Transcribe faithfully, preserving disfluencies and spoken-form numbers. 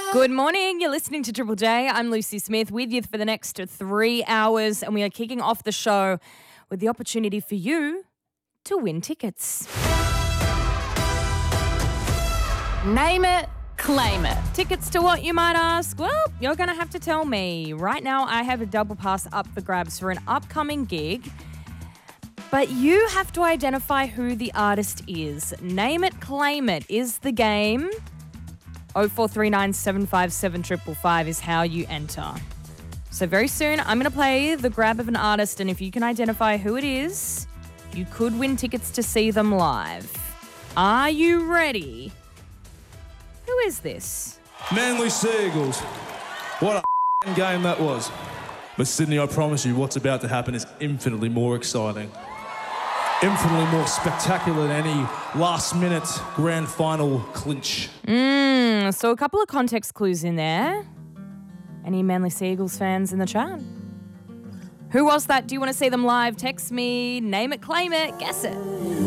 Good morning. You're listening to Triple J. I'm Lucy Smith with you for the next three hours, and we are kicking off the show with the opportunity for you to win tickets. Name it, claim it. Tickets to what, you might ask? Well, you're going to have to tell me. Right now, I have a double pass up for grabs for an upcoming gig, but you have to identify who the artist is. Name it, claim it is the game. oh four three nine, seven five seven, five five five is how you enter. So very soon, I'm going to play the grab of an artist, and if you can identify who it is, you could win tickets to see them live. Are you ready? Who is this? Manly Seagulls. What a game that was. But Sydney, I promise you, what's about to happen is infinitely more exciting. Infinitely more spectacular than any last-minute grand final clinch. Mm, so a couple of context clues in there. Any Manly Seagulls fans in the chat? Who was that? Do you want to see them live? Text me, name it, claim it, guess it.